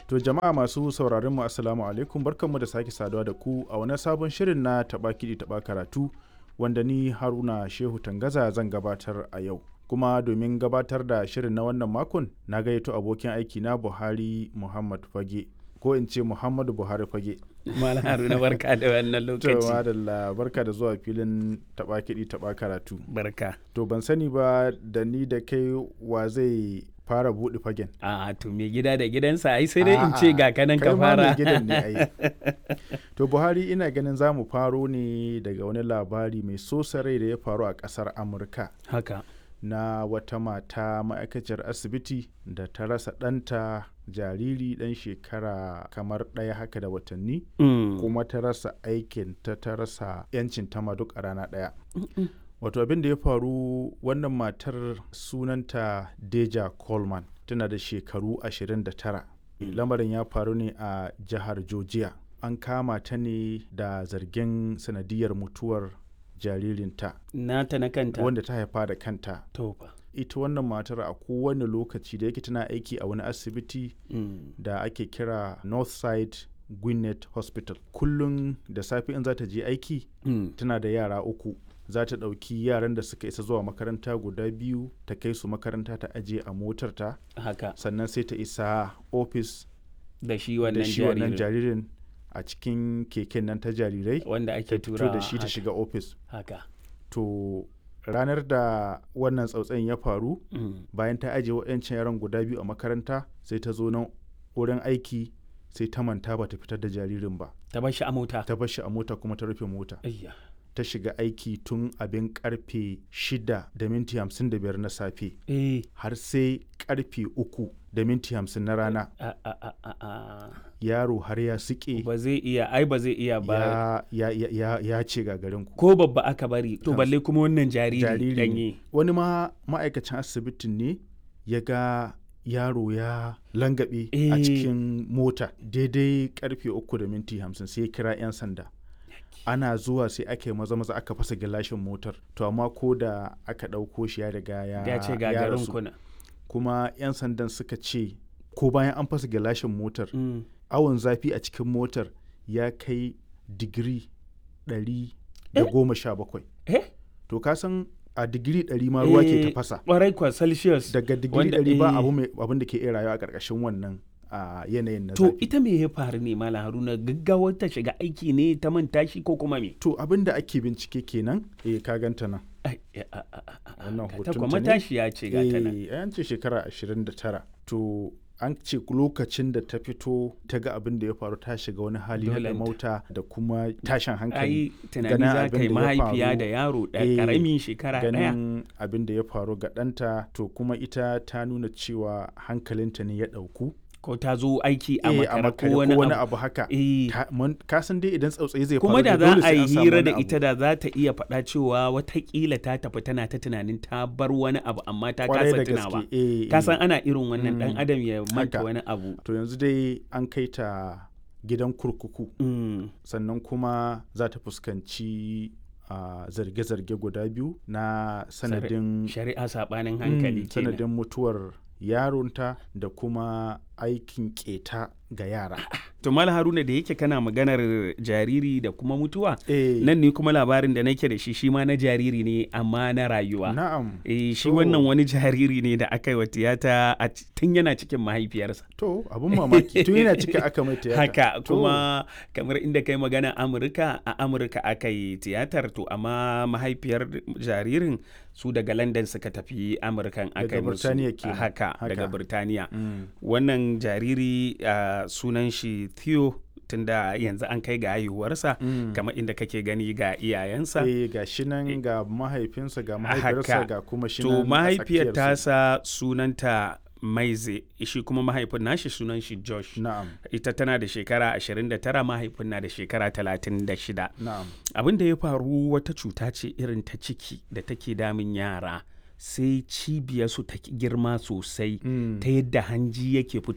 To jama'a masu sauraron mu assalamu alaikum, barkanmu da sake saduwa da ku a wani sabon shirin na taɓa kiɗi taɓa karatu wanda ni Haruna Shehu Tangaza zan gabatar a yau. Kuma domin gabatar da shirin na wannan makon na gayyato abokin aiki na Buhari Muhammad Fage, ko in ce Muhammadu Buhari Fage. Malam Haruna, barka da wannan lokaci. To madalla, barka da zuwa filin taɓa kiɗi taɓa karatu. Barka. To ban sani ba da ni da kai wa zai fara buɗe fagen. To me gida da gidansa ai sai dai in ce ga kanan ka fara. Kai ma gidan ne ai. To Buhari, ina ganin za mu faro ne daga wani labari mai sosa rai da ya faru a ƙasar Amurka. Haka. Na wata mata ma'aikaciyar asibiti da ta rasa ɗanta jariri ɗan shekara kamar ɗaya haka da watanni, kuma ta rasa aikin ta rasa 'yancin ta ma duk a rana ɗaya. Wato abin da ya faru, wannan matar sunanta Deja Coleman, tana da shekaru 29. Lamarin ya faru ne a jihar Georgia. An kama ta ne da zargin sanadiyar mutuwar jaririnta. Nata na kanta. Wanda ta haifa da kanta. Tofa. Ita wannan matar a kowane lokaci da yake tana aiki a wani asibiti da ake kira Northside Gwinnett Hospital. Kullum da safe in za ta je aiki, tana da yara 3. Za ta ɗauki yaran da suka isa zuwa makaranta guda 2 ta kai su makaranta ta aje a motarta. Haka. Sannan sai ta isa ofis da shi wannan jaririn a cikin keken nan ta jarirai wanda ake tura da shi ta shiga ofis. Haka. To ranar da wannan tsautsayin ya faru, bayan ta ajiye waɗancan yaran guda 2 a makaranta, sai ta zo nan wurin aiki, sai ta manta ba ta fitar da jaririn ba. Ta bar shi a mota. Ta bar shi a mota kuma ta rufe mota. Ta shiga aiki tun abin karfe 6:55 na safe. Har sai karfe 3:50 na rana. Yaro har ya sike. Ba zai iya ba. Ya ce gagarin ku. Ko babba aka bari, to balle kuma wannan jariri danye. Wani ma'aikacin asibitin ne ya ga yaro ya langabe a cikin mota daidai karfe 3:50 sai ya kira 'yan sanda. Ana zuwa sai aka yi maza aka fasa gilashin motar, to amma ko da aka ɗauko shi ya riga ya ce gagarin kuna. Kuma 'yan sandan suka ce ko bayan an fasa gilashin motar, awon zafi a cikin motar ya kai digiri 117. To ka san a digiri 100 ma ruwa ke tafasa. Ƙwarai kwa Celsius. Daga digiri 100 ba abin da ke iya rayuwa a ƙarƙashin wannan a yanayin na zafi. To ita me ya faru ne Malam Haruna, gaggawar ta shiga aiki ne ta manta shi ko kuma me? To abin da ake bincike kenan, ka ganta nan. Wannan hoton ta ne. Matashiya ce ga ta nan. An ce shekara 29. To an ce lokacin da ta fito ta ga abin da ya faru, ta shiga wani hali na mauta da kuma tashin hankali. Tunani za ka yi mahaifiya da yaro ƙaramin shekara 1. Ganin abin da ya faru ga ɗanta, to kuma ita ta nuna cewa hankalinta ne ya ɗauku. Ko ta zo aiki a makara ko wani abu haka. Ka san dai idan tsautsayi zai faru, kuma da za a yi hira da ita da za ta iya faɗa cewa watakila ta tafi tana ta tunanin ta bar wani abu amma ta kasa tunawa. Ka san ana irin wannan dan adam ya manta wani abu. To yanzu dai an kai ta gidan kurkuku. Sannan kuma za ta fuskanci zarge-zarge guda 2 na sanadin shari'a sabanin hankali, sanadin mutuwar yaronta da kuma aikin keta ga yara. To Malam Haruna, da yake kana maganar jariri da kuma mutuwa, nan ne kuma labarin da nake da shi ma na jariri ne amma na rayuwa. Na'am. Shi wannan wani jariri ne da aka yi wa tiyata tun yana cikin mahaifiyarsa. To abun mamaki, tun yana cikin aka mai tiyata. Haka, kuma kamar inda kai magana a Amurka aka yi tiyatar, to amma mahaifiyar jaririn su daga London suka tafi Amurkan aka yi musu. Daga Birtaniya. Wannan jariri sunan shi Theo, tunda yanzu an kai ga haihuwarsa, kamar inda kake gani ga iyayensa. Ga shi nan ga mahaifinsa ga mahaifiyarsa ga kuma shi nan. To mahaifiyar tasa sunanta Maize, shi kuma mahaifin nashi sunan shi Josh. Na'am. Ita tana da shekara 29, mahaifin na da shekara 36. Na'am. Abin da ya faru wata cuta ce irin ta ciki da take damun yara. Sai cibiyarsu ta girma sosai ta yadda hanji yake